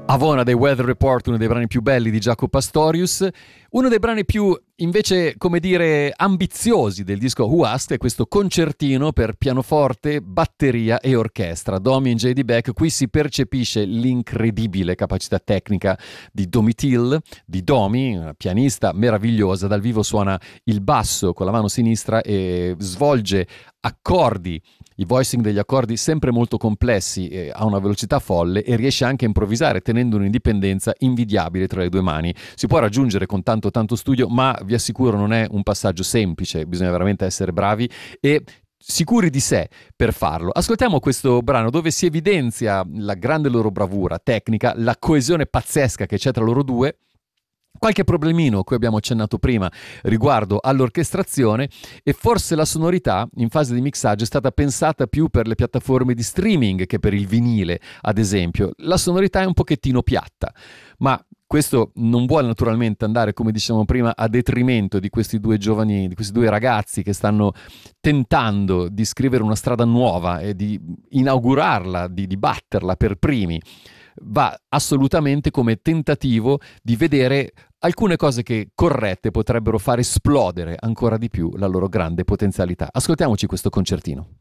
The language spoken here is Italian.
Avona dei Weather Report, uno dei brani più belli di Jaco Pastorius, uno dei brani più, invece, come dire, ambiziosi del disco Who Asked è questo concertino per pianoforte, batteria e orchestra. Domi in J.D. Beck, qui si percepisce l'incredibile capacità tecnica di Domitille, di Domi, una pianista meravigliosa, dal vivo suona il basso con la mano sinistra e svolge accordi, i voicing degli accordi sempre molto complessi, a una velocità folle, e riesce anche a improvvisare tenendo un'indipendenza invidiabile tra le due mani. Si può raggiungere con tanto studio, ma vi assicuro non è un passaggio semplice, bisogna veramente essere bravi e sicuri di sé per farlo. Ascoltiamo questo brano dove si evidenzia la grande loro bravura tecnica, la coesione pazzesca che c'è tra loro due. Qualche problemino, cui abbiamo accennato prima, riguardo all'orchestrazione, e forse la sonorità in fase di mixaggio è stata pensata più per le piattaforme di streaming che per il vinile, ad esempio. La sonorità è un pochettino piatta, ma questo non vuole naturalmente andare, come dicevamo prima, a detrimento di questi due giovani, di questi due ragazzi che stanno tentando di scrivere una strada nuova e di inaugurarla, di batterla per primi. Va assolutamente come tentativo di vedere alcune cose che, corrette, potrebbero far esplodere ancora di più la loro grande potenzialità. Ascoltiamoci questo concertino.